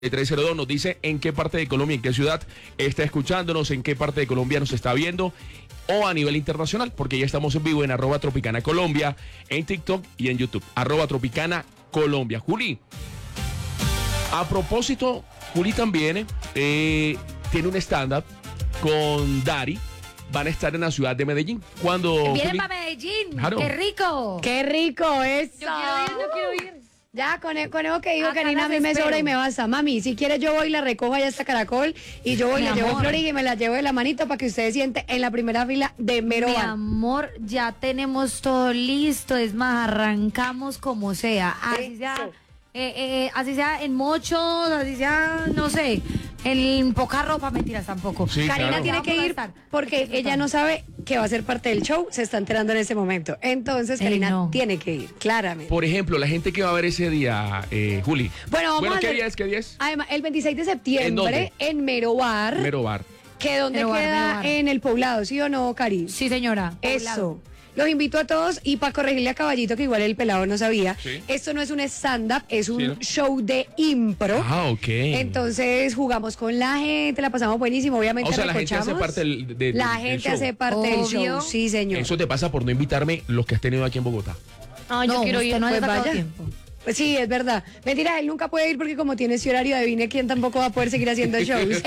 302 nos dice en qué parte de Colombia, en qué ciudad está escuchándonos, en qué parte de Colombia nos está viendo o a nivel internacional, porque ya estamos en vivo en @Tropicana Colombia, en TikTok y en YouTube, @Tropicana Colombia. Juli, a propósito, Juli también tiene un stand-up con Dari. Van a estar en la ciudad de Medellín. ¿Cuándo? Vienen para Medellín. Claro. ¡Qué rico! ¡Qué rico eso! Yo quiero ir. Ya, con eso que digo, Acá Karina, a las mí me espero. sobra y me basta. Mami, si quieres yo voy y la recojo allá hasta Caracol y yo voy y Mi la llevo a amor. Florida y me la llevo de la manito para que ustedes sienten en la primera fila de mero Mi bar. amor, ya tenemos todo listo. Es más, arrancamos como sea. Así sea en mochos, así sea, no sé, en poca ropa, mentiras tampoco. Sí, Karina claro. tiene que Vamos a ir estar. porque ella no sabe que va a ser parte del show, se está enterando en ese momento. Entonces, Ey, Karina no. tiene que ir, claramente. Por ejemplo, la gente que va a ver ese día, Juli. Bueno, vamos a ¿qué hacer- día es? ¿Qué día es? Además, el 26 de ¿En septiembre dónde? en Mero Bar, Mero Bar. que donde Mero Bar, queda Mero Bar. en el Poblado, ¿sí o no, Cari? Sí, señora. Eso. Los invito a todos y para corregirle a Caballito, que igual el pelado no sabía, Sí. esto no es un stand-up, es un Sí, ¿no? show de impro. Ah, ok. Entonces jugamos con la gente, la pasamos buenísimo, obviamente O sea, la gente hace recochamos. parte del La del gente show. hace parte del Obvio. show, sí señor. Eso te pasa por no invitarme los que has tenido aquí en Bogotá. Ah, No, usted no haya pues sacado vaya. tiempo. Pues sí, es verdad. Mentira, él nunca puede ir porque como tiene ese horario, adivine quién tampoco va a poder seguir haciendo shows.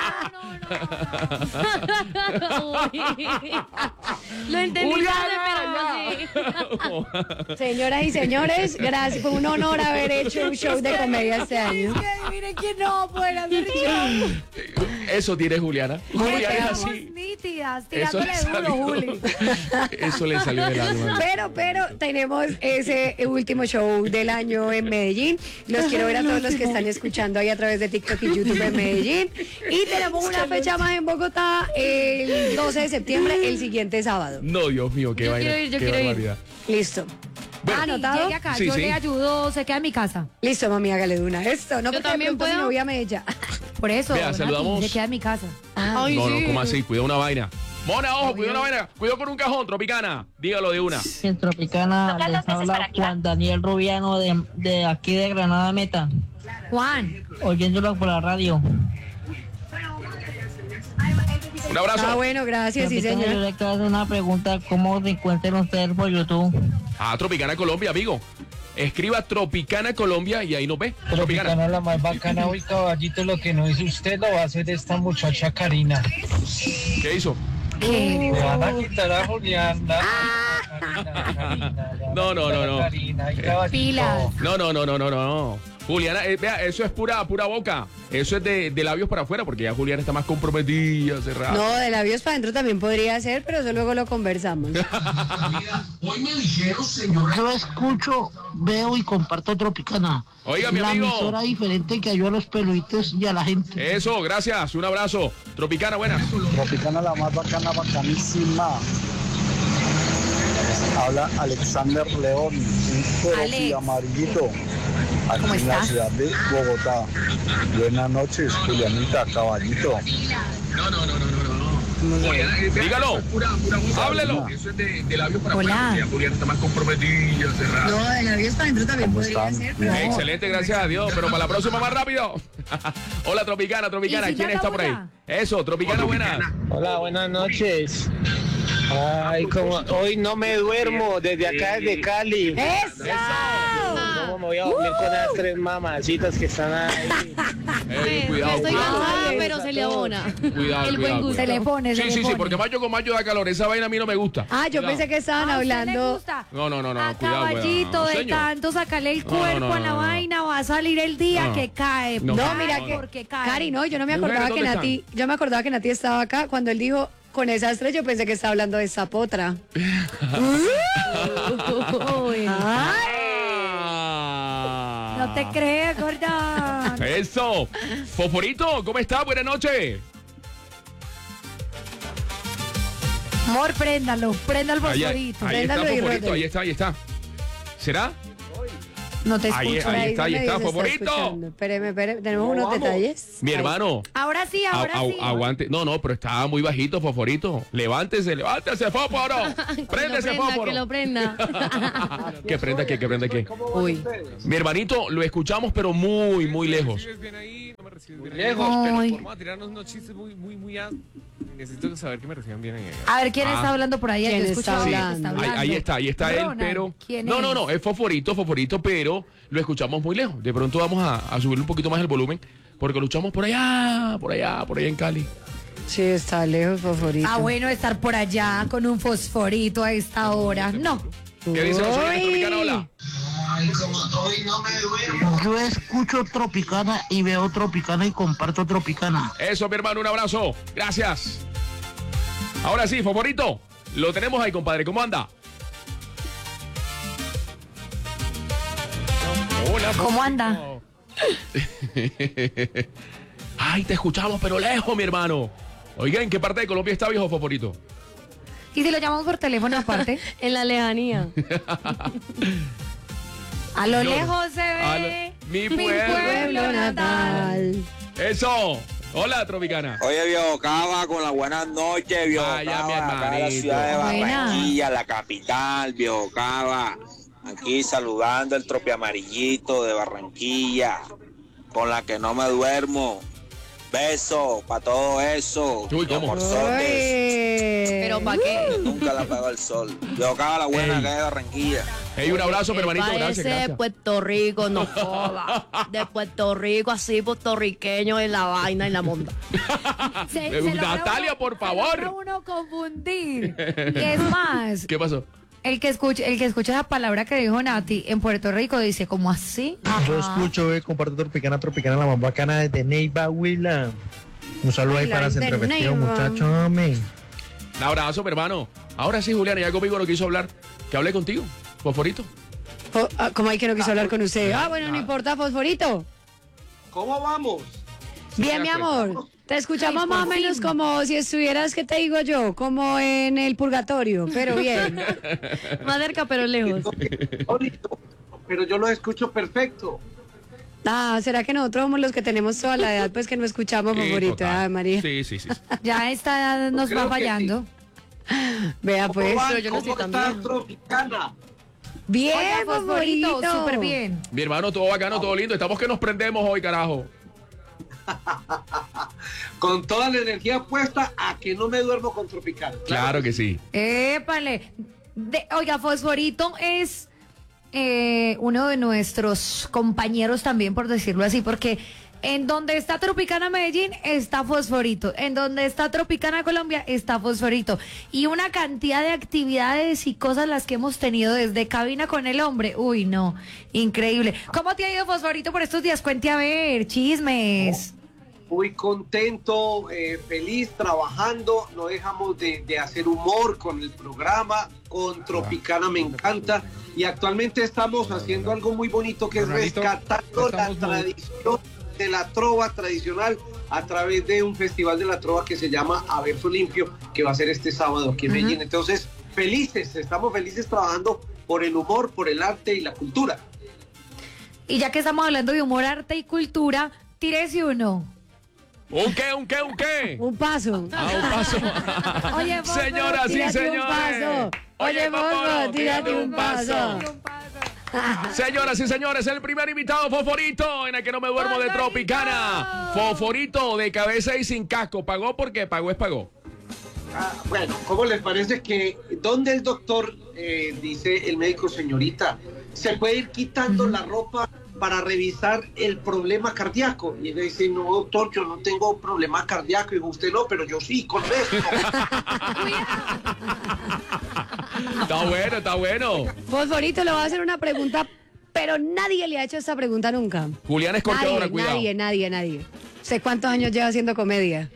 Lo entendí ¡Juliana! tarde, pero sí. Señoras y señores, gracias, fue un honor haber hecho un show de comedia este año. Miren quién no va a poder hacer show. Eso tiene Juliana. Juliana es Estamos así. nítidas, Eso tirándole le duro, salió. Juli. Eso le salió del alma. Pero tenemos ese último show del año en Medellín. Los quiero ver a todos los que están escuchando ahí a través de TikTok y YouTube en Medellín. Y tenemos una fecha más en Bogotá el 12 de septiembre, el siguiente sábado. No, Dios mío, qué Yo vaina. quiero ir, yo qué quiero ir. barbaridad. Listo. Bueno. ¿Anotado? Llegue acá, Sí, yo sí. le ayudo, se queda en mi casa. Listo, mami, hágale de una. Esto, no Yo porque también de pronto si puedo. me voy a Medellín. Por eso, Vea, Nati, saludamos. se queda en mi casa. Ah, No, no, ¿cómo así? Cuida una vaina. Mona, ojo, cuida una vaina. Cuidado con un cajón, Tropicana. Dígalo de una. En Tropicana les habla Juan Daniel Rubiano de aquí de Granada Meta, Juan, oyéndolo por la radio. Un abrazo. Ah, bueno, gracias, sí, Tropicana, yo señor. le quiero hacer una pregunta, ¿cómo se encuentran ustedes por YouTube? Ah, Tropicana Colombia, amigo. Escriba Tropicana Colombia y ahí nos ve. Tropicana. Tropicana la más bacana, hoy caballito, lo que no hizo usted lo va a hacer esta muchacha Karina. ¿Qué hizo? ¿qué? Le van a quitar a Juliana. No, no, no, no. Karina, ay, caballito. Pilas. No. Juliana, vea, eso es pura boca. Eso es de labios para afuera, porque ya Juliana está más comprometida, cerrada. No, de labios para adentro también podría ser, pero eso luego lo conversamos. Yo escucho, veo y comparto Tropicana. Oiga, mi la amigo. emisora diferente que ayuda a los peluditos y a la gente. Eso, gracias. Un abrazo. Tropicana, buena. Tropicana la más bacana, bacanísima. Habla Alexander León, un toro Alex. y amarillito, aquí ¿Cómo en la estás? ciudad de Bogotá. Buenas noches, Julianita, caballito. Dígalo. Háblelo. Eso es de labios para Hola. afuera, porque ya Juliana está más comprometida, cerrada. No, de labios para adentro también ¿Cómo podría están? ser, pero... Excelente, gracias a Dios. Pero para la próxima más rápido. Hola, Tropicana. ¿Y si ¿Quién ya está por ahí? acabó Eso, Tropicana, buena. Hola, buenas noches. Ay, como hoy no me duermo desde acá, desde Cali. ¡Eso! ¿Cómo me voy a dormir con esas tres mamacitas que están ahí? Cuidado, Estoy cuidado. cansada, pero se le abona. Cuidado, El buen cuidado, gusto. cuidado. Se le pone, Sí, sí, porque mayo con mayo da calor. Esa vaina a mí no me gusta. Ah, yo Cuidado. pensé que estaban ¿A usted le hablando... gusta? No, A cuidado, caballito cuidado. de Señor. tanto sacarle el No, no, cuerpo no, a la no. vaina, va a salir el día No. que cae. No. No, mira no, que... Porque cae. Cari, no, yo no me Mujeres, acordaba que ¿dónde Nati... Yo me acordaba que Nati estaba acá cuando él dijo... Con esas tres yo pensé que estaba hablando de esa potra. Uy, no te crees, gorda. Eso. Fosforito, ¿cómo está? Buenas noches. Amor, préndalo, prenda el Ahí fosforito. está, Préndalo y Fosforito, ruede. ahí está. ¿Será? No te Ahí- escucho. ahí está, no me dice, favorito. escuchando. Espéreme, tenemos unos detalles. Mi Ahí. hermano. Ahora sí, ahora sí. Aguante. No, pero estaba muy bajito, Fosforito. Levántese, fósforo. Prende ese fósforo. Que lo prenda. Que prenda qué. Uy. Mi hermanito, lo escuchamos, pero muy, muy lejos. me reciben bien. Lejos, Pero Ay. vamos a tirarnos unos chistes muy necesito saber que me reciban bien. A ver, ¿quién está hablando por ahí? ¿Quién Yo está escucho a alguien que hablando? está Ahí hablando. está él, Ronald, pero... ¿quién No, es Fosforito, pero lo escuchamos muy lejos. De pronto vamos a subir un poquito más el volumen, porque lo escuchamos por allá en Cali. Sí, está lejos, Fosforito. Ah, bueno, estar por allá con un fosforito a esta hora. No. ¿Qué dice la señora Uy. Tropicana? Hola. Yo escucho Tropicana y veo Tropicana y comparto Tropicana. Eso, mi hermano, un abrazo. Gracias. Ahora sí, Fosforito, lo tenemos ahí, compadre. ¿Cómo anda? Hola, ¿Cómo anda? Ay, te escuchamos, pero lejos, mi hermano. Oiga, ¿en qué parte de Colombia está, viejo Fosforito? ¿Y si lo llamamos por teléfono aparte? En la lejanía. A lo Yo- lejos se ve Mi Pueblo natal. Eso. Hola, Tropicana. Oye, viejo Cava, con las buenas noches, viejo Vaya, mi Cava, acá en la hermanito. ciudad de Buena. Barranquilla, la capital, viejo Cava. Aquí saludando el tropi amarillito de Barranquilla, con la que no me duermo. Beso para todo eso. Uy, ¿cómo? Amorzotes. Pero ¿para qué? Nunca la pegó el sol. Viejo Cava, la buena Ey. acá de Barranquilla. Hey, un abrazo, mi hermanito. Gracias, de gracias. Puerto Rico, no joda. De Puerto Rico, así puertorriqueño en la vaina y la monda. Natalia, por favor. Se logra uno confundir. Y es más, ¿Qué pasó? el que escucha esa palabra que dijo Nati en Puerto Rico dice, ¿cómo así? Yo escucho, comparto Tropicana, la más bacana desde Neiva, Huila. Un saludo ahí para Ay, Centro de Festivo, Neiva. muchachos, amén. Un abrazo, mi hermano. Ahora sí, Juliana, ya conmigo no quiso hablar. Que hable contigo, Fosforito. ¿Cómo hay que no quiso hablar con usted? Ah, bueno, no importa, Fosforito. ¿Cómo vamos? Bien, mi amor. Te escuchamos más o menos como si estuvieras, ¿qué te digo yo? Como en el purgatorio, pero bien. Más cerca, pero lejos. Ahorita, pero yo lo escucho perfecto. Ah, ¿será que nosotros somos los que tenemos toda la edad, pues que no escuchamos, Fosforito? Total. Ah, María. Sí. Ya esta edad nos Creo va que fallando. Vea, pues. ¿Cómo, Pero yo no ¿cómo estoy tan está vieja. Tropicana? Bien, Oiga, Fosforito, Fosforito. súper bien. Mi hermano, todo bacano, todo lindo. Estamos que nos prendemos hoy, carajo. Con toda la energía puesta a que no me duermo con Tropicana. Claro que sí. Épale. Oiga, Fosforito es uno de nuestros compañeros también, por decirlo así, porque en donde está Tropicana Medellín está Fosforito, en donde está Tropicana Colombia está Fosforito, y una cantidad de actividades y cosas las que hemos tenido desde cabina con el hombre. Uy, no, increíble. ¿Cómo te ha ido, Fosforito, por estos días? Cuente a ver, chismes. Muy contento, feliz, trabajando. No dejamos de hacer humor con el programa. Con Tropicana me encanta. Y actualmente estamos haciendo algo muy bonito que es Ronaldito, rescatando la estamos muy- tradición de la trova tradicional a través de un festival de la trova que se llama A Verso Limpio, que va a ser este sábado aquí en Medellín. Entonces, estamos felices trabajando por el humor, por el arte y la cultura. Y ya que estamos hablando de humor, arte y cultura, tírese uno. ¿Un qué? Un paso. Ah, un paso. Oye, Fosfo, Señoras y tírate un señores. paso. Oye, Fosfo, tírate un paso. Señoras y señores, el primer invitado, Fosforito, en el que no me duermo de Tropicana. Fosforito, de cabeza y sin casco. ¿Pagó? Porque pagó es pagó. Bueno, ¿cómo les parece que donde el doctor, dice el médico, señorita, se puede ir quitando la ropa para revisar el problema cardíaco? Y ella dice, no, doctor, yo no tengo problema cardíaco. Y dijo, usted no, pero yo sí, con esto. Está bueno. Fosforito, le voy a hacer una pregunta, pero nadie le ha hecho esta pregunta nunca. Juliana Escorteadora, cuidado. Nadie. ¿Sé cuántos años lleva haciendo comedia?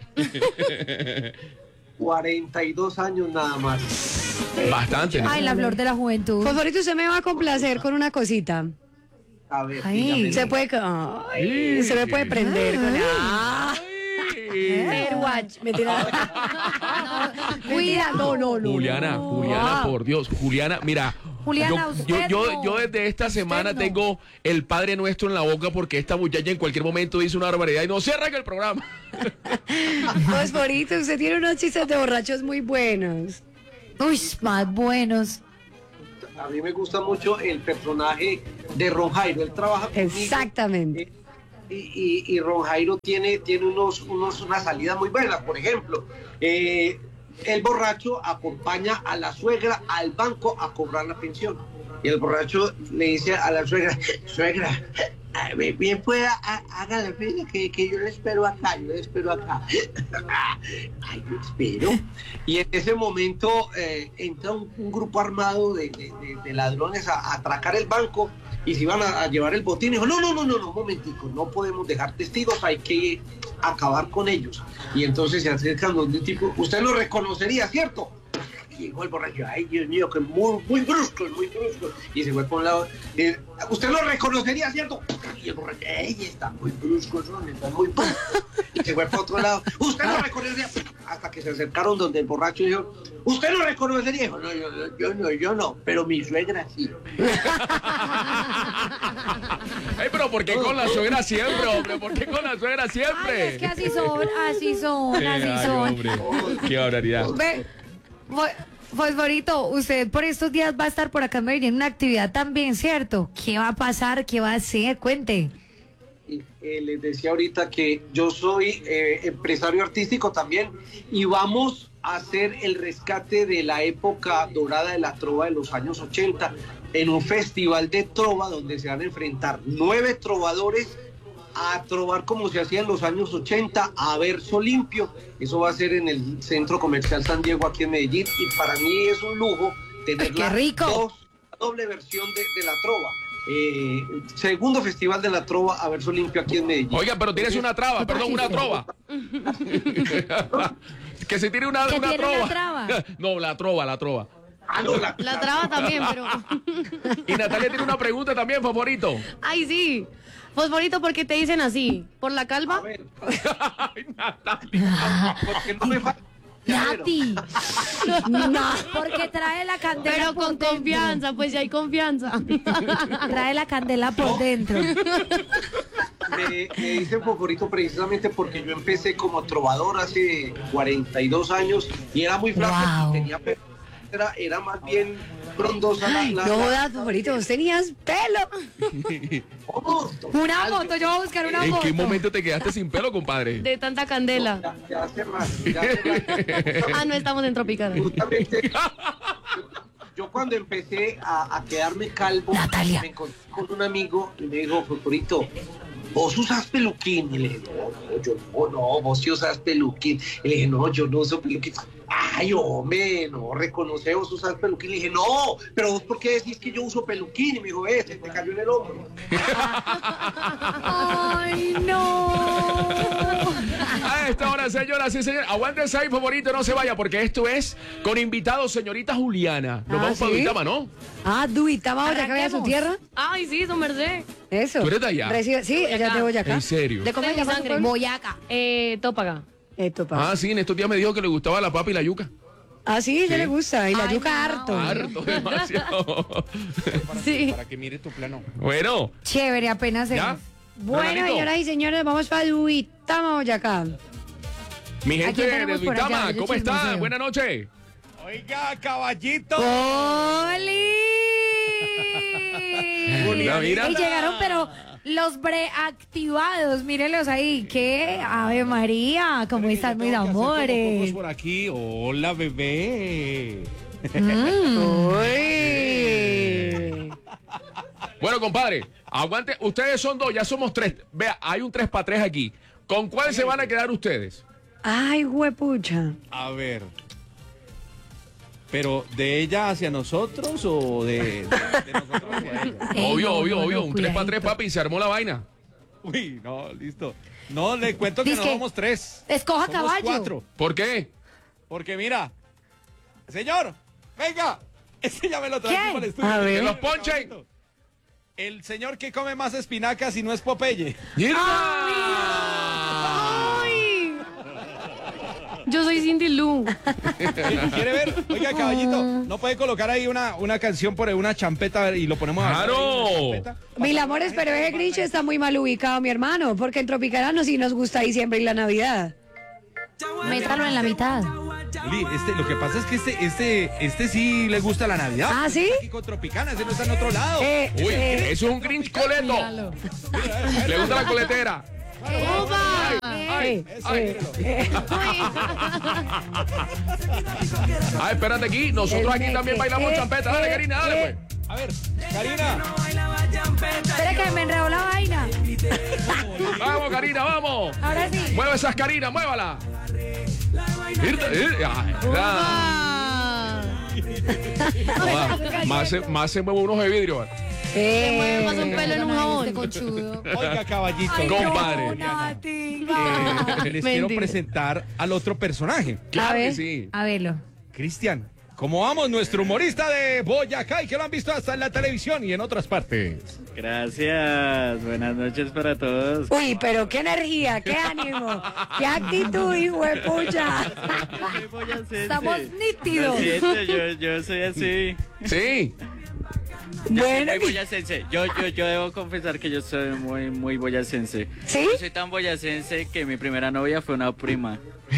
42 años nada más. Bastante. ¿no? Ay, la flor de la juventud. Fosforito, usted me va a complacer con una cosita. A ver, Ay, dígame. Se puede... Ay, se me puede prender con... Ah, Airwatch. Mentira. Cuida. No. Juliana, por Dios. Juliana, mira. Juliana, usted no. yo desde esta semana no. tengo el Padre Nuestro en la boca porque esta muchacha en cualquier momento dice una barbaridad y no cierran el programa. Fosforito, usted tiene unos chistes de borrachos muy buenos. Uy, más buenos. A mí me gusta mucho el personaje de Ron Jairo. Él trabaja conmigo. Exactamente. y Ron Jairo tiene una salida muy buena. Por ejemplo, el borracho acompaña a la suegra al banco a cobrar la pensión. Y el borracho le dice a la suegra, bien pueda, haga la pena que yo le espero acá, Ay, yo espero. Y en ese momento entra un grupo armado de ladrones a atracar el banco y se iban a llevar el botín. Y dijo, no, un momentico, no podemos dejar testigos, hay que acabar con ellos. Y entonces se acercan donde un tipo, usted lo reconocería, ¿cierto? Y llegó el borracho, ay Dios mío, que muy brusco. Y se fue por un lado, usted lo reconocería, ¿cierto? Y el borracho, está muy brusco, está muy brusco. Y se fue por otro lado, usted lo reconocería. Hasta que se acercaron donde el borracho dijo, usted lo reconocería. Dijo, no, yo no, pero mi suegra sí. Ay, pero ¿por qué con la suegra siempre, hombre? ¿Por qué con la suegra siempre? Ay, es que así son. Sí, ay, hombre, qué barbaridad. Fosforito, usted por estos días va a estar por acá en Medellín en una actividad también, ¿cierto? ¿Qué va a pasar? ¿Qué va a hacer? Cuente. Les decía ahorita que yo soy empresario artístico también y vamos a hacer el rescate de la época dorada de la trova de los años 80 en un festival de trova donde se van a enfrentar 9 trovadores a trovar como se hacía en los años 80 a verso limpio. Eso va a ser en el Centro Comercial San Diego aquí en Medellín y para mí es un lujo tener la doble versión de la trova. Segundo festival de la trova a verso limpio aquí en Medellín. Oiga, pero tienes una trova. Que se tire una trova. No, la trova. Ah, no, la traba también, pero... Y Natalia tiene una pregunta también, Fosforito. Ay, sí. Fosforito, ¿por qué te dicen así? ¿Por la calva? A ver. Ay, Natalia, porque no me falta. Nati, no, porque trae la candela. Pero con confianza, pues ya hay confianza. Trae la candela por dentro. Me dicen Fosforito precisamente porque yo empecé como trovador hace 42 años y era muy flaco, y tenía era más bien frondosa No jodas, Fosforito, vos tenías pelo. Una moto, yo voy a buscar una ¿En moto. qué momento te quedaste sin pelo, compadre? De tanta candela. Ya hace más. No estamos en Tropicana. Justamente, yo cuando empecé a quedarme calvo, Natalia, me encontré con un amigo y me dijo, Fosforito, ¿vos usas peluquín? Y le dije, no, vos sí usas peluquín. Y le dije, no, yo no uso peluquín. Ay, hombre, no, reconoce, vos usas peluquín. Le dije, no, pero vos, ¿por qué decís que yo uso peluquín? Y me dijo, se te cayó en el hombro. Ay, no. A esta hora, señoras y señores, aguántense ahí, Fosforito, no se vaya, porque esto es con invitados, señorita Juliana. Nos vamos para Duitama, ¿no? Duitama, ¿ya que vaya a su tierra? Ay, sí, su merced. Eso. ¿Tú eres de allá? Sí, ella es de Boyacá. ¿En serio? ¿De cómo se llama? Boyacá. Tópaga. Ah, sí, en estos días me dijo que le gustaba la papa y la yuca. Ah, sí, ella le gusta. Y la yuca harto. Harto, demasiado. Sí. Para que mire tu plano. Bueno. Chévere, apenas ¿Ya? Bueno, Hermanito. señoras y señores, vamos para Duitama, Boyacá. Mi gente de tenemos por Duitama, allá? Yo ¿cómo están? chismoseo. Buenas noches. Oiga, caballito. ¡Oli! Mira. Y llegaron, pero los preactivados, mírenlos ahí. ¿Qué? Ave María, ¿cómo están mis amores? Por aquí. Hola, bebé. Bueno, compadre, aguante. Ustedes son 2, ya somos 3. Vea, hay un 3x3 aquí. ¿Con cuál se van a quedar ustedes? Ay, huepucha. A ver. ¿Pero de ella hacia nosotros o de nosotros hacia ella? Obvio. Un cuidadito. 3x3, papi, se armó la vaina. Uy, no, listo. No, le cuento que Dice no que somos 3. escoja somos caballo. 4. ¿Por qué? Porque mira, señor, venga. Ese ya me lo traje ¿Quién? para el estudio. A ver. ¡Que los ponchen! El señor que come más espinacas y no es Popeye. ¡Ay! Yo soy Cindy Lou. ¿Quiere ver? Oiga, caballito, ¿no puede colocar ahí una canción por una champeta y lo ponemos a ¡Claro! Mil amores, pero ese Grinch está muy mal ubicado, mi hermano, porque en Tropicana sí nos gusta diciembre y la Navidad. Métalo en la mitad. Lo que pasa es que este sí le gusta la Navidad. ¿Ah, sí? Aquí con Tropicana, ese no está en otro lado. Uy, eso es un Grinch coleto. Le gusta la coletera. Espérate aquí. Nosotros aquí también bailamos champeta. Dale, Karina, dale pues. A ver, Karina. Espera que me enredó la vaina. Vamos, Karina, vamos. Ahora sí. Mueve esas, Karina, muévala. Más se mueve unos de vidrio. Se mueve más un pelo en un jabón. Oiga, caballito. Compadre. Les quiero presentar al otro personaje. Claro que sí. A verlo. Cristian, ¿cómo vamos? Nuestro humorista de Boyacá y que lo han visto hasta en la televisión y en otras partes. Gracias, buenas noches para todos. Uy, pero qué energía, qué ánimo, qué actitud, hijo de pucha. Estamos nítidos. Lo siento, yo soy así. Sí. Bueno, Muy boyacense. Yo debo confesar que yo soy muy boyacense. ¿Sí? Yo soy tan boyacense que mi primera novia fue una prima.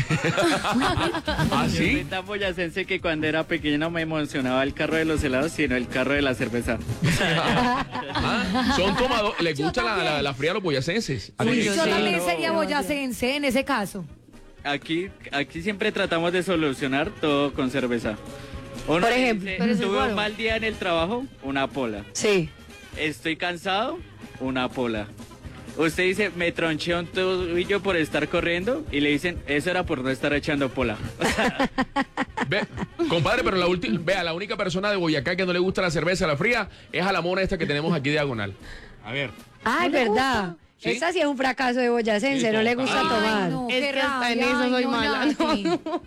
¿Ah, Yo soy sí? tan boyacense que cuando era pequeño no me emocionaba el carro de los helados, sino el carro de la cerveza. Son tomadores. Les gusta la fría a los boyacenses. Uy, yo sí. también sería boyacense en ese caso. Aquí siempre tratamos de solucionar todo con cerveza. Uno Por ejemplo, dice, tuve un mal día en el trabajo, una pola. sí. Estoy cansado, una pola. Usted dice, me tronché un tobillo por estar corriendo y le dicen, eso era por no estar echando pola. Ve, compadre, pero la única persona de Boyacá que no le gusta la cerveza, la fría, es a la mona esta que tenemos aquí diagonal. A ver. Ay, ¿No le verdad. gusta? ¿Sí? Esta sí es un fracaso de boyacense, no le gusta tomar. No, Es qué que hasta en rabia, eso soy no, mala. Nati.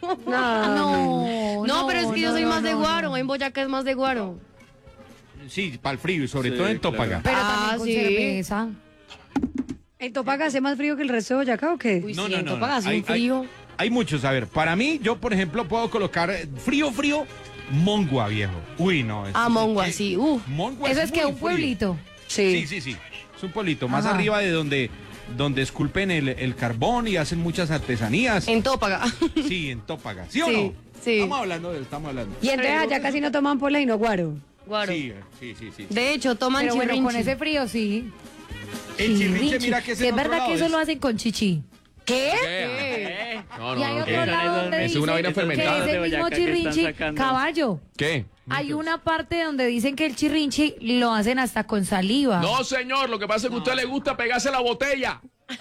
No, pero es que yo soy más de guaro. no. En Boyacá es más de guaro. Sí, para el frío y sobre Sí, todo en claro. Tópaga. Pero Ah, también con sí. cerveza. ¿En Topaga hace más frío que el resto de Boyacá o qué? Uy, No, sí, no, en no, Topaga hace hay- un frío. Hay muchos, a ver, para mí, yo por ejemplo puedo colocar frío, Mongua, viejo. Uy, no. Ah, Mongua, sí. Mongua Eso es que muy un frío. pueblito. Sí. Es un pueblito, más Ajá. arriba de donde esculpen el carbón y hacen muchas artesanías. En Tópaga. Sí, en Tópaga. ¿Sí o Sí, no? sí. Estamos hablando. Y entonces allá casi no toman pola y no guaro. Guaro. Sí. De hecho, toman Pero bueno, con chirrinchi. ese frío sí. El chirrinche, mira que Sí, es verdad que eso lo hacen con chichi. ¿Qué? ¿Qué? No, Y hay no, otro ¿qué? lado donde Es una vaina dicen fermentada. que ese De mismo Boyacá que están chirrinchi, sacando. caballo. ¿Qué? Hay una parte donde dicen que el chirrinchi lo hacen hasta con saliva. No, señor, lo que pasa es que a usted le gusta pegarse la botella.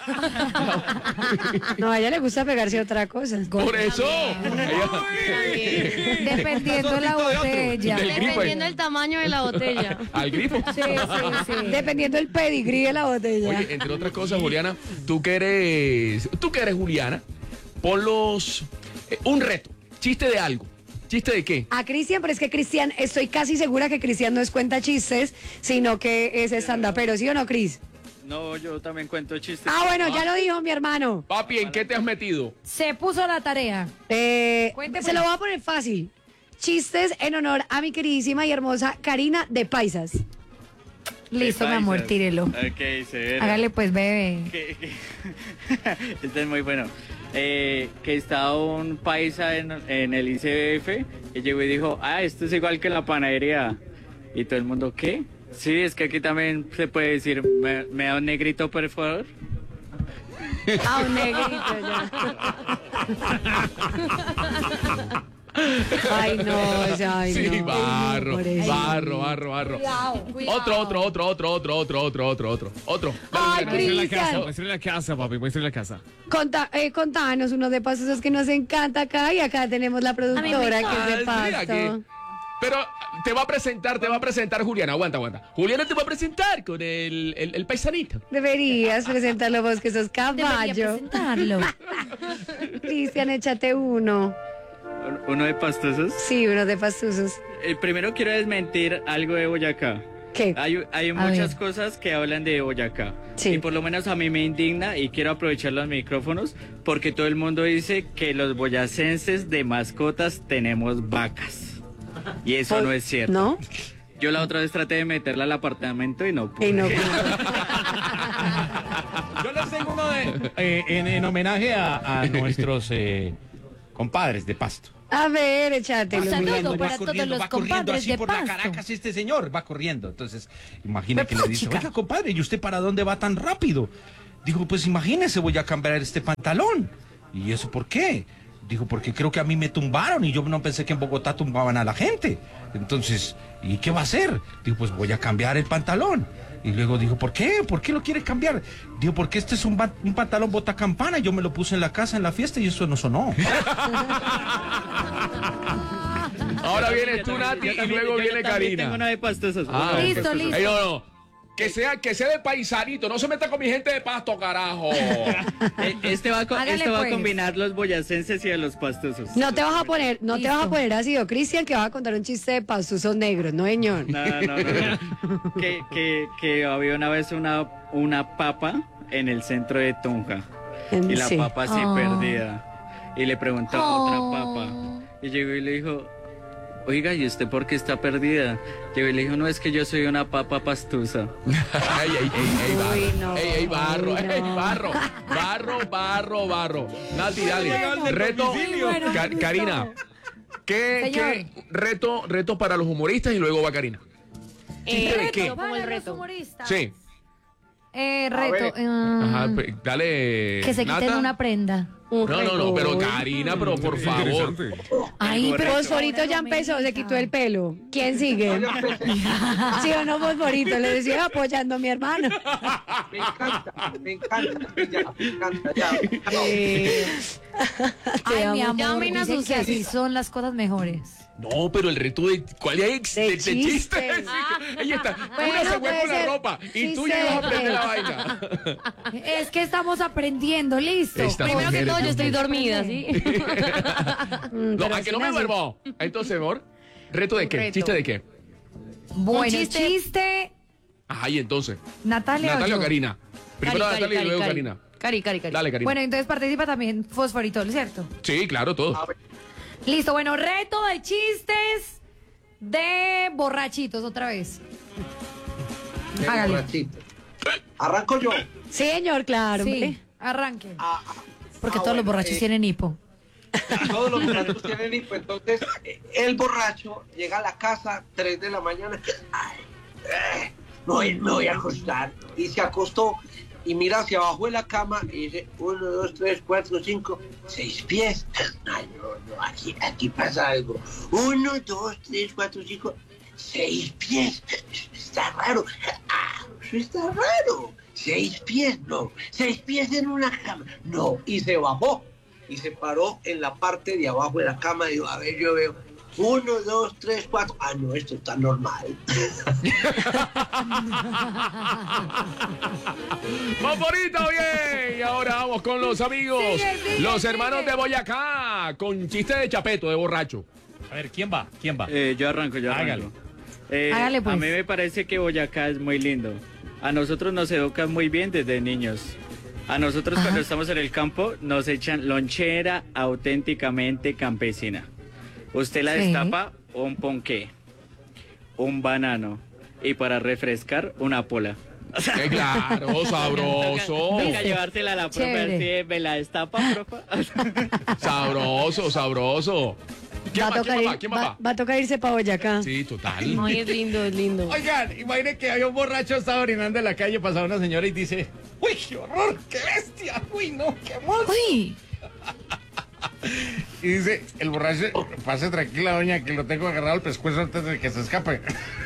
No, a ella le gusta pegarse otra cosa. Por eso. Dependiendo de la botella. Del grifo. Dependiendo del tamaño de la botella. Al grifo. Sí. Dependiendo del pedigrí de la botella. Oye, entre otras cosas, Juliana, tú que eres Juliana, ponlos un reto, chiste de algo. ¿Chiste de qué? A Cristian, pero es que Cristian, estoy casi segura que Cristian no es cuenta chistes, sino que es stand-upero, ¿sí o no, Cris? No, yo también cuento chistes. Ah, bueno, ya lo dijo mi hermano. Papi, ¿en qué te has metido? Se puso la tarea. Se lo voy a poner fácil. Chistes en honor a mi queridísima y hermosa Karina de Paisas. Listo, mi amor, tírelo. Ok, severo. Hágale pues, bebé. Este es muy bueno. Que estaba un paisa en el ICBF y llegó y dijo, esto es igual que la panadería. Y todo el mundo, ¿qué? Sí, es que aquí también se puede decir, ¿me da un negrito, por favor? Ah, un negrito ya. Ay, no, ay, Sí, no. barro. Cuidado. Otro. Ay, Cristian. Muestre la casa, papi, muestre la casa. Contanos unos de pasos que nos encanta acá y acá tenemos la productora que es de Mira que- Pasto. Pero te va a presentar Juliana, aguanta. Juliana te va a presentar con el paisanito. Deberías presentarlo vos que sos Debería caballo. presentarlo. Cristian, échate uno. ¿Uno de pastosos? Sí, uno de pastusos. Primero quiero desmentir algo de Boyacá. ¿Qué? Hay muchas cosas que hablan de Boyacá. Sí. Y por lo menos a mí me indigna y quiero aprovechar los micrófonos porque todo el mundo dice que los boyacenses de mascotas tenemos vacas. Y eso no es cierto. ¿No? Yo la otra vez traté de meterla al apartamento y no pude. Y no. Yo les tengo uno en homenaje a nuestros compadres de Pasto. A ver, échatelo. O sea, mi no, amor. para todos los va corriendo compadres así de por la Pasto. Caracas este señor, va corriendo. Entonces, imagina que le dice, chica. oiga, compadre, ¿y usted para dónde va tan rápido? Dijo, pues imagínese, voy a cambiar este pantalón. ¿Y eso por qué? Dijo, porque creo que a mí me tumbaron y yo no pensé que en Bogotá tumbaban a la gente. Entonces, ¿y qué va a hacer? Dijo, pues voy a cambiar el pantalón. Y luego dijo, ¿por qué? ¿Por qué lo quiere cambiar? Dijo, porque este es un pantalón botacampana. Yo me lo puse en la casa, en la fiesta, y eso no sonó. Ahora vienes tú, Nati, y luego viene Karina. Tengo una de pastosos. Listo, listo. Ey, no. Que sea de paisanito, no se meta con mi gente de Pasto, carajo. Este va Hágale, a pues. combinar los boyacenses y a los pastosos. No te vas a poner, Listo. así, Cristian, que vas a contar un chiste de pastuzos negros, ¿no, señor? No. que había una vez una papa en el centro de Tunja. Y la Sí. papa así Oh. perdida. Y le preguntaba a otra papa. Y llegó y le dijo, oiga, ¿y usted por qué está perdida? Llegó y le dijo, no, es que yo soy una papa pastusa. Ey, Uy, no. barro, Uy, no. barro. Nati, dale. Bueno. Reto, Bueno, me gustó. Karina. ¿Qué reto para los humoristas y luego va Karina? ¿Chiste de qué? Para Como el los reto. humoristas. Sí. Reto. Ajá, dale. que se quiten Nata. una prenda. No, pero Karina, pero por favor. Ay, pero Fosforito ya empezó, se quitó el pelo. ¿Quién sigue? ¿Sí o no, Fosforito? Le decía apoyando a mi hermano. Me encanta, ya. Ay, mi amor, Llamen a dicen sus que así son las cosas mejores. No, pero el reto de. ¿Cuál es? De chiste. chistes. Ahí está. Bueno, Uno se puede fue con la ser ropa y tú chiste ya ibas a de aprender qué. la vaina. Es que estamos aprendiendo, listo. Esta Primero que mujer todo, es yo estoy mujer. dormida, ¿sí? No, a que no me duermo. Entonces, amor. ¿Reto de qué? Reto. ¿Chiste de qué? Bueno, chiste. chiste. Ajá, y entonces. Natalia. Natalia o yo. Karina. Primero Natalia y luego Karina. Cari. Dale, Karina. Bueno, entonces participa también Fosforito, ¿cierto? Sí, claro, todo. Listo, bueno, reto de chistes de borrachitos otra vez. Hágale. Borrachito. Arranco yo. Sí, señor, claro. Sí, hombre. arranque. Porque Ah, todos los bueno, borrachos tienen hipo. Todos los borrachos tienen hipo. Entonces, el borracho llega a la casa 3 de la mañana. Ay, me voy a acostar. Y se acostó y mira hacia abajo de la cama y dice 1, 2, 3, 4, 5, 6 pies. Ay, no, aquí pasa algo. 1, 2, 3, 4, 5, 6 pies. Está raro. Eso está raro. 6 pies, no. 6 pies en una cama. No. Y se bajó y se paró en la parte de abajo de la cama y dijo, a ver, yo veo 1, 2, 3, 4. Ah, no, esto está normal. Favorito, bien. Y ahora vamos con los amigos. Sigue, los sigue. hermanos de Boyacá. Con chiste de chapeto, de borracho. A ver, ¿quién va? Yo arranco. Hágalo. Hágale, pues. A mí me parece que Boyacá es muy lindo. A nosotros nos educan muy bien desde niños. A nosotros cuando estamos en el campo nos echan lonchera auténticamente campesina. Usted la Sí. destapa, un ponqué, un banano y para refrescar una pola. Claro, sabroso. Toca llevársela a la profe, Chévere. así, me la destapa, profe. Sabroso. ¿Quién va? ¿Quién va? Va a tocar irse para Boyacá. Sí, total. Ay, es lindo, es lindo. Oigan, imaginen que había un borracho, estaba orinando en la calle, pasaba una señora y dice, uy, qué horror, qué bestia, uy, no, qué monstruo. Uy, Y dice, el borracho, pase tranquila, doña, que lo tengo agarrado al pescuezo antes de que se escape.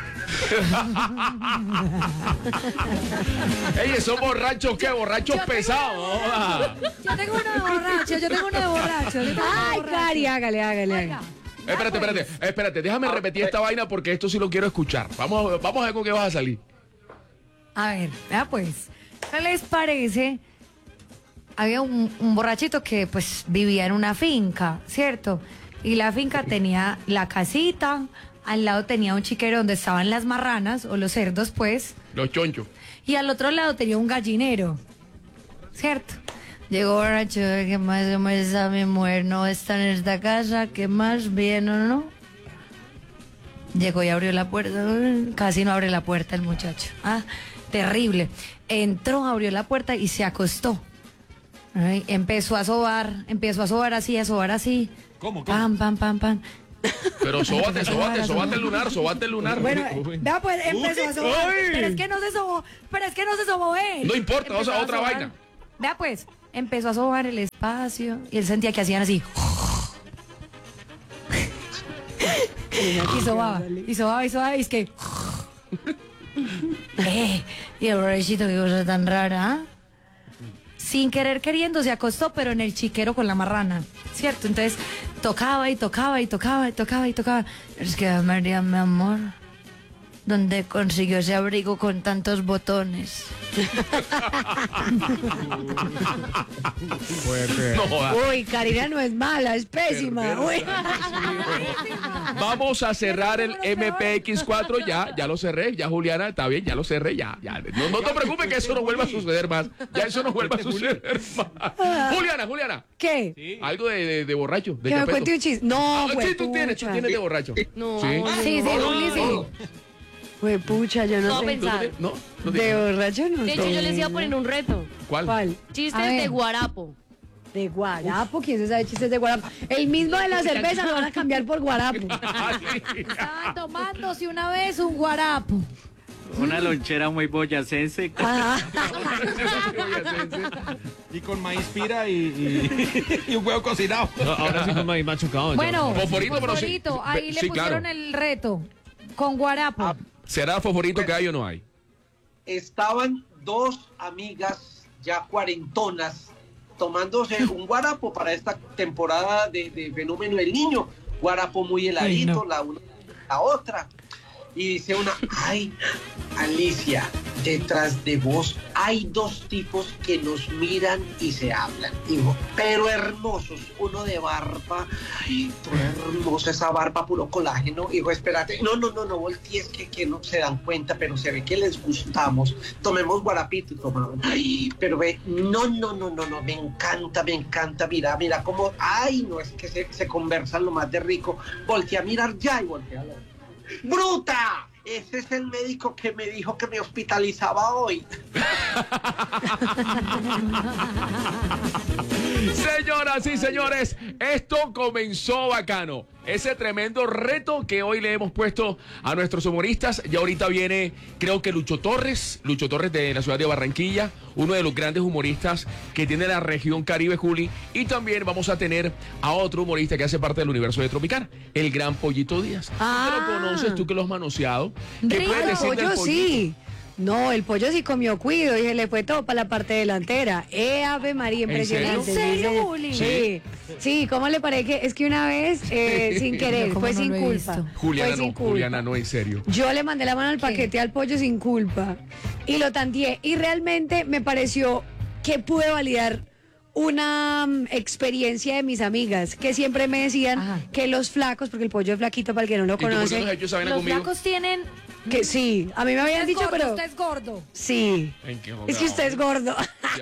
Ey, esos borrachos, ¿qué? Borrachos Yo tengo pesados. joda. yo tengo uno de borracho. Ay, Cari, hágale. Oiga, Espérate, déjame repetir esta vaina porque esto sí lo quiero escuchar. Vamos a ver con qué vas a salir. a ver, vea pues, ¿qué les parece? Había un borrachito que pues vivía en una finca, ¿cierto? Y la finca tenía la casita, al lado tenía un chiquero donde estaban las marranas o los cerdos, pues, Los chonchos. y al otro lado tenía un gallinero, ¿cierto? Llegó borracho, ¿qué más? ¿Cómo está mi mujer? ¿No está en esta casa? ¿Qué más? ¿Bien o no? Llegó y abrió la puerta. Casi no abre la puerta el muchacho. Ah, terrible. Entró, abrió la puerta y se acostó. Ay, empezó a sobar así, ¿Cómo? Pam, pam, pam, pam. Pero sóbate el lunar. Bueno, Uy. vea, pues empezó a sobar. Uy. Pero es que no se sobó él. No importa, Empezó a otra sobar. vaina. Vea pues, empezó a sobar el espacio y él sentía que hacían así. y sobaba, y es que... y el borrachito, qué cosa tan rara, ¿ah? Sin querer queriendo se acostó, pero en el chiquero con la marrana, ¿cierto? Entonces tocaba. Es que María, mi amor, ¿dónde consiguió ese abrigo con tantos botones? No joda. Uy, Karina no es mala, es pésima. Uy. Vamos a cerrar el MPX4, ya lo cerré, ya Juliana, está bien, ya lo cerré, ya. No te preocupes que eso no vuelva a suceder más. Ya eso no vuelva a suceder más. Juliana. ¿Qué? Algo de borracho, de Que me chapeto. cuente un chiste. No, Sí, tú tienes de borracho. No. Sí, Juli, sí. Güey, pucha, yo no No sé. pensar. No, De borracho no De hecho, sé. yo les iba a poner un reto. ¿Cuál? Chistes A ver. de guarapo. De guarapo, ¿quién se sabe chistes de guarapo? El mismo de la cerveza lo van a cambiar por guarapo. Estaban tomándose una vez un guarapo. Una lonchera muy boyacense. Y con maíz pira y un huevo cocinado. Ahora sí con maíz machucado. Bueno, Fosforito, pero sí. ahí le Sí, pusieron claro. el reto con guarapo. ¿Será fosforito que hay o no hay? Estaban dos amigas ya cuarentonas tomándose un guarapo para esta temporada de Fenómeno del Niño. Guarapo muy heladito, la una la otra. Y dice una, ay, Alicia, detrás de vos hay dos tipos que nos miran y se hablan. Digo, pero hermosos, uno de barba, ay, tú hermosa esa barba, puro colágeno. Digo, espérate, no, voltees que no se dan cuenta, pero se ve que les gustamos. Tomemos guarapito y tomamos. Ay, pero ve, no, me encanta, mira cómo, ay, no, es que se conversan lo más de rico. Voltea a mirar ya y voltea a ver. ¡Bruta! Ese es el médico que me dijo que me hospitalizaba hoy. Señoras y señores, esto comenzó bacano. Ese tremendo reto que hoy le hemos puesto a nuestros humoristas. Ya ahorita viene, creo que Lucho Torres de la ciudad de Barranquilla, uno de los grandes humoristas que tiene la región Caribe, Juli. Y también vamos a tener a otro humorista que hace parte del universo de Tropicana, el gran Pollito Díaz. ¿Tú lo conoces? ¿Tú que lo has manoseado? ¿Qué Rico. puedes decir del El pollo Pollito? sí. No, el pollo sí comió cuido y se le fue todo para la parte delantera. Ave María, impresionante. ¿En serio, Sí, Juli? Sí, ¿cómo le parece? Es que una vez, sin querer, ¿Cómo fue no sin lo he culpa. visto? Juliana Fue sin no, culpa. Juliana no, en serio. Yo le mandé la mano al paquete al pollo sin culpa y lo tanteé y realmente me pareció que pude validar una experiencia de mis amigas que siempre me decían Ajá. que los flacos, porque el pollo es flaquito para el que no lo ¿Y tú por qué conoce, no has hecho esa vaina Los conmigo? flacos tienen... que sí, a mí me habían dicho, pero Usted es gordo. sí, ¿En qué es que usted es gordo.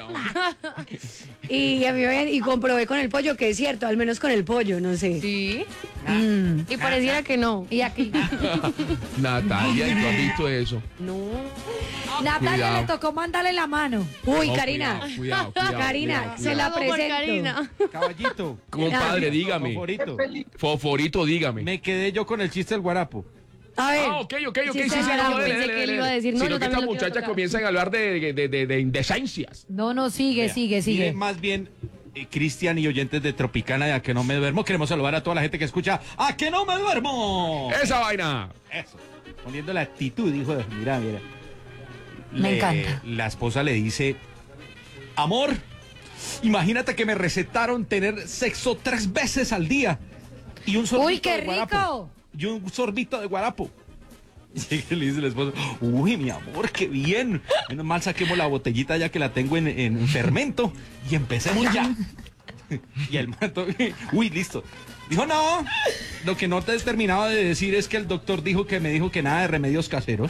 Y a mí me habían, y comprobé con el pollo que es cierto, al menos con el pollo, no sé. Sí. Mm. Y pareciera que no. Y aquí. Natalia, ¿y tú has visto eso? No. Natalia Cuidado. le tocó mandarle la mano. Uy, No, Karina, cuidado, Karina, cuidado. se la Todo por presento. Karina. Caballito. Compadre, dígame. Favorito. Fosforito, dígame. Me quedé yo con el chiste del guarapo. A ver. Ah, ok, Sí, sí, sí, no, yo dele, pensé dele, que él dele. iba a decir, no, Sino yo que también estas lo quiero muchachas tocar. comienzan a hablar de indecencias. No, sigue. Mire, más bien, Cristian y oyentes de Tropicana de A Que No Me Duermo, queremos saludar a toda la gente que escucha A Que No Me Duermo. ¡Esa vaina! Eso. Poniendo la actitud, hijo de... Mira. Me encanta. La esposa le dice, amor, imagínate que me recetaron tener sexo 3 veces al día y un sorbito Uy, qué de guarapo. rico. Y un sorbito de guarapo. Y le dice la esposa, uy, mi amor, qué bien. Menos mal saquemos la botellita ya que la tengo en fermento y empecemos ya. Y el mato, uy, listo. Dijo, no, lo que no te terminaba de decir es que el doctor me dijo que nada de remedios caseros.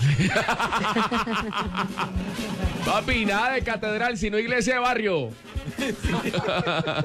Papi, nada de catedral, sino iglesia de barrio.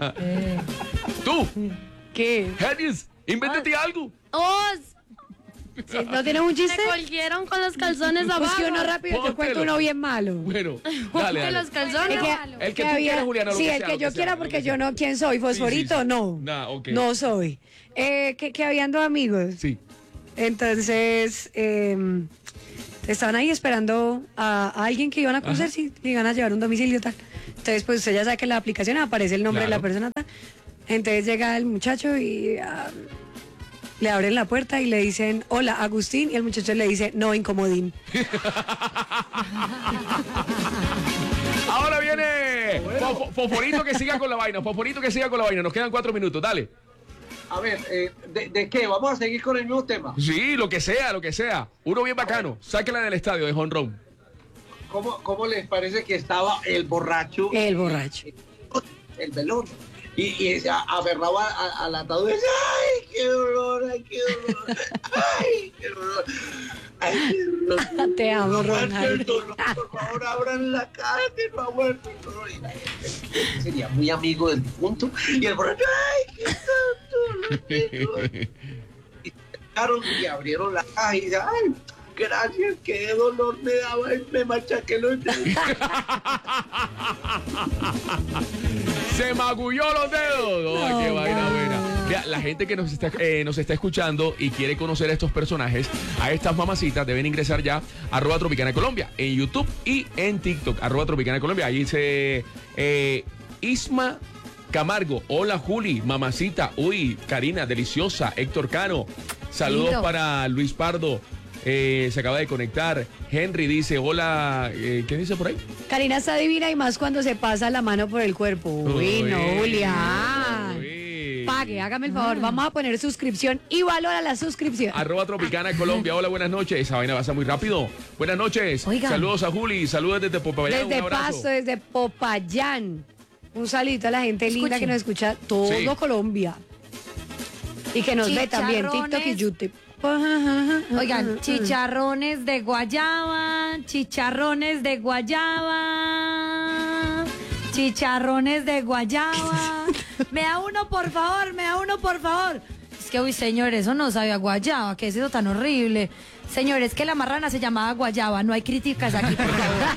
Tú, ¿Qué? Genius, invéntate algo. ¡Os! ¿Sí? ¿No tienes un chiste? Me colguieron con los calzones Pues abajo. que uno rápido te cuento uno bien malo. Bueno, Ponte dale. los calzones. El que tú quieras, Juliana, lo sí, que el sea, que lo yo que quiera, sea, porque lo que yo sea. no, ¿quién soy? ¿Fosforito? Sí, sí. No. Nah, ok. No soy. Que habían dos amigos. Sí. Entonces, estaban ahí esperando a alguien que iban a conocer, si le iban a llevar un domicilio tal. Entonces, pues usted ya sabe que en la aplicación aparece el nombre de la persona tal. Entonces llega el muchacho y le abren la puerta y le dicen, hola, Agustín, y el muchacho le dice, no, incomodín. Ahora viene Fosforito que siga con la vaina, Fosforito que siga con la vaina. Nos quedan 4 minutos, dale. A ver, ¿de qué? ¿Vamos a seguir con el mismo tema? Sí, lo que sea, lo que sea. Uno bien bacano. Sáquela del estadio de jonrón. ¿Cómo les parece que estaba el borracho? El borracho. El velón. Y aferrado al ataúd y decía, ¡ay, qué dolor, ay, qué dolor! ¡Ay, qué dolor! ¡Ay, qué dolor! Te amo, Ron. Por favor, abran la cara que no ha muerto el dolor. Y la gente sería muy amigo del difunto. Y el borracho, ¡ay, qué tanto! ¡Qué dolor! Y abrieron la caja y dice, ¡ay! Gracias, qué dolor me daba y me machaqué los dedos. Se magulló los dedos. ¡Ay, qué vaina buena! Mira, la gente que nos está escuchando y quiere conocer a estos personajes, a estas mamacitas, deben ingresar ya a @Tropicana Colombia en YouTube y en TikTok, @Tropicana Colombia. Ahí dice Isma Camargo, hola Juli, mamacita, uy, Karina, deliciosa, Héctor Cano, saludos Lindo. para Luis Pardo. Se acaba de conectar. Henry dice, hola, ¿qué dice por ahí? Karina está divina y más cuando se pasa la mano por el cuerpo. Uy, no, Julián. Pague, hágame el favor. Vamos a poner suscripción y valora la suscripción. @Tropicana Colombia. Hola, buenas noches. Esa vaina pasa muy rápido. Buenas noches. Oiga. Saludos a Juli. Saludos desde Popayán. Desde Un abrazo. Pasto, desde Popayán. Un saludito a la gente linda que nos escucha todo Sí. Colombia. Y que nos ve también TikTok y YouTube. Oigan, chicharrones de guayaba, chicharrones de guayaba, chicharrones de guayaba. Me da uno, por favor, me da uno, por favor. Es que, uy, señor, eso no sabe a guayaba, ¿qué es eso tan horrible? Señores, que la marrana se llamaba guayaba, no hay críticas aquí, por favor.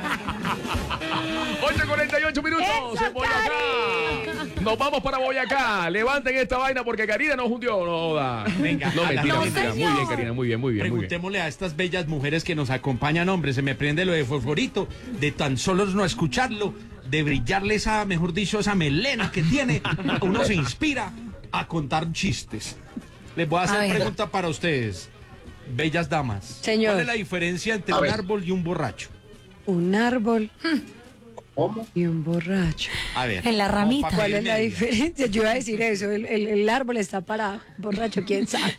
8:48 minutos en Boyacá. Nos vamos para Boyacá. Levanten esta vaina porque Karina nos hundió. No, da. Venga, no, mentira, no, mentira. Muy bien, Karina, muy bien, muy bien. Preguntémosle a estas bellas mujeres que nos acompañan, hombre, se me prende lo de Fosforito, de tan solo no escucharlo, de brillarle esa, mejor dicho, esa melena que tiene, uno se inspira a contar chistes. Les voy a hacer pregunta para ustedes, bellas damas. Señor. ¿Cuál es la diferencia entre un árbol y un borracho? Un árbol y un borracho. A ver. En la ramita. ¿Cuál es la diferencia? Yo iba a decir eso, el árbol está parado, borracho, quién sabe.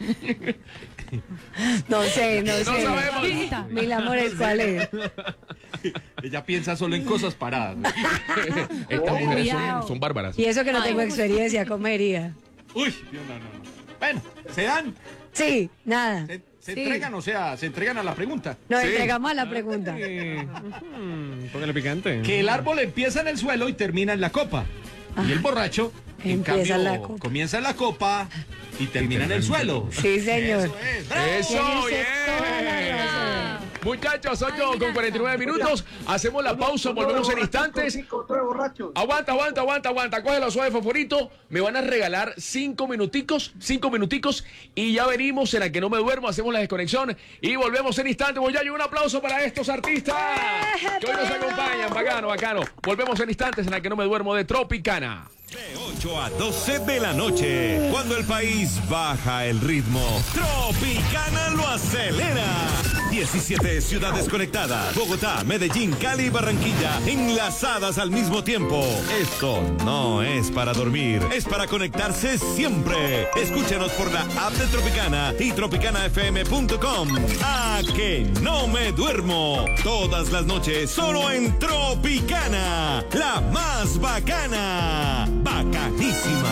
No sé. sabemos. Mil amores, ¿cuál es? Ella piensa solo en cosas paradas. Estas mujeres son bárbaras. Y eso que no tengo experiencia, comería. Uy, no. Bueno, ¿se dan? Sí, nada. Se entregan, o sea, se entregan a la pregunta. Nos entregamos a la pregunta. Póngale picante. Que el árbol empieza en el suelo y termina en la copa. Y el borracho, en Empieza en la cambio, copa. comienza en la copa y termina en el suelo. Sí, señor. Eso, bien. Muchachos, 8:49 minutos. Hacemos la pausa, volvemos en instantes. Aguanta. Cógelo suave, Fosforito. Me van a regalar 5 minuticos. Y ya venimos en la que no me duermo. Hacemos la desconexión y volvemos en instantes. Voy a dar un aplauso para estos artistas que hoy nos acompañan. Bacano. Volvemos en instantes en la que no me duermo de Tropicana. De 8 a 12 de la noche, cuando el país baja el ritmo, Tropicana lo acelera. 17 ciudades conectadas, Bogotá, Medellín, Cali y Barranquilla, enlazadas al mismo tiempo. Esto no es para dormir, es para conectarse siempre. Escúchanos por la app de Tropicana y tropicanafm.com. A que no me duermo, todas las noches solo en Tropicana, la más bacana. Bacanísima.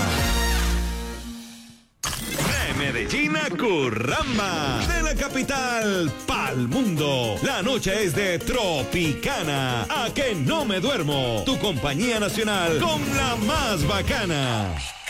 De Medellín a Curramba, de la capital pa'l mundo. La noche es de Tropicana. A que no me duermo. Tu compañía nacional con la más bacana.